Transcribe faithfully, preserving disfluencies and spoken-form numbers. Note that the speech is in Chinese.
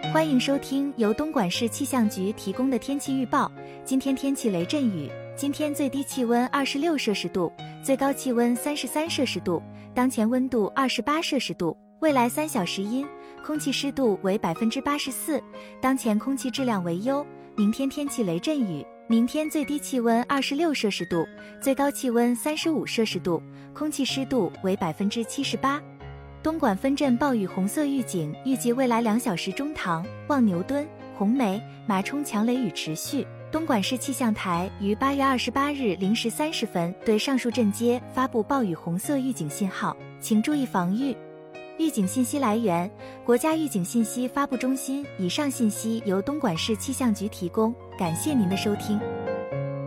欢迎收听由东莞市气象局提供的天气预报。今天天气雷阵雨，今天最低气温二十六摄氏度，最高气温三十三摄氏度，当前温度二十八摄氏度。未来三小时阴，空气湿度为百分之八十四，当前空气质量为优。明天天气雷阵雨，明天最低气温二十六摄氏度，最高气温三十五摄氏度，空气湿度为百分之七十八。东莞分镇暴雨红色预警，预计未来两小时中塘、望牛墩、红梅、麻冲强雷雨持续。东莞市气象台于八月二十八日零时三十分对上述镇街发布暴雨红色预警信号，请注意防御。预警信息来源：国家预警信息发布中心。以上信息由东莞市气象局提供，感谢您的收听。